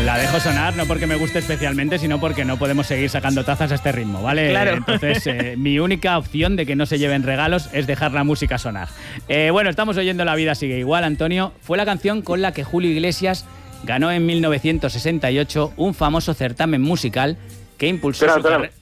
La dejo sonar, no porque me guste especialmente, sino porque no podemos seguir sacando tazas a este ritmo, ¿vale? Claro. Entonces, mi única opción de que no se lleven regalos es dejar la música sonar. Bueno, estamos oyendo La vida sigue igual, Antonio. Fue la canción con la que Julio Iglesias ganó en 1968 un famoso certamen musical que impulsó su carrera.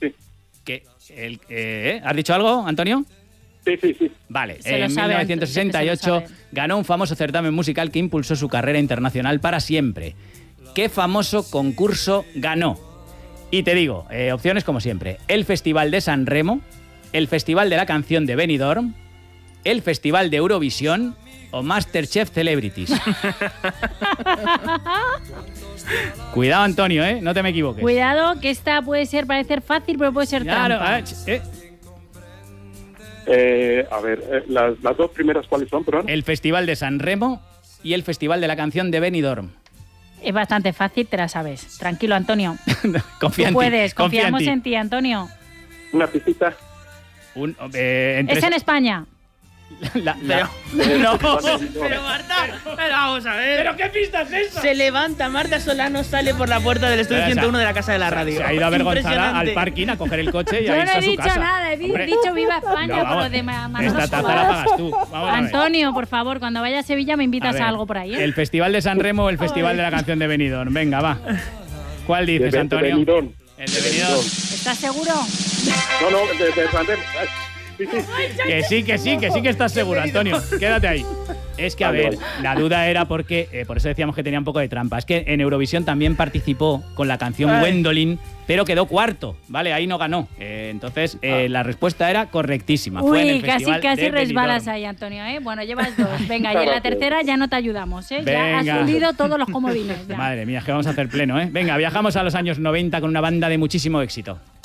¿Has dicho algo, Antonio? Sí. Vale, Se en lo sabe, 1968 ganó un famoso certamen musical que impulsó su carrera internacional para siempre. ¿Qué famoso concurso ganó? Y te digo, opciones como siempre. El Festival de San Remo, el Festival de la Canción de Benidorm, el Festival de Eurovisión o Masterchef Celebrities. Cuidado, Antonio, no te me equivoques. Cuidado, que esta puede parecer fácil, pero puede ser trampa. Las dos primeras, ¿cuáles son, perdón? El Festival de San Remo y el Festival de la Canción de Benidorm. Es bastante fácil, te la sabes. Tranquilo, Antonio. Confía en Tú puedes, ti, confía confiamos en ti. en ti, Antonio. Una piscita. Es en España. No. Pero Marta, pero vamos a ver. ¿Pero qué pista es esa? Se levanta Marta Solano, sale por la puerta del estudio 101 de la Casa de la Radio. Se ha ido avergonzada al Impresionante. parking a coger el coche y Yo a no irse he a su dicho casa. nada, he Hombre, dicho viva España, no, vamos, por lo de Manolo esta taza la Suárez. pagas tú. Vamos a ver. Antonio, por favor, cuando vaya a Sevilla me invitas a, algo por ahí, ¿eh? ¿El Festival de San Remo o el Festival de la Canción de Benidorm? Venga, va. ¿Cuál dices, Antonio? Benidorm. El de Benidorm. ¿Estás seguro? No, de San Remo. Sí. Que sí que estás seguro, Antonio. Quédate ahí. Es que, a ver, la duda era porque, por eso decíamos que tenía un poco de trampa. Es que en Eurovisión también participó con la canción Gwendolyn, pero quedó cuarto, ¿vale? Ahí no ganó. Entonces, la respuesta era correctísima. Fue en el Uy, casi Festival de resbalas Benidorm. ahí, Antonio, ¿eh? Bueno, llevas dos. Venga, y en la tercera ya no te ayudamos, ¿eh? Ya has Venga. hundido todos los comodines. Ya. Madre mía, es que vamos a hacer pleno, ¿eh? Venga, viajamos a los años 90 con una banda de muchísimo éxito.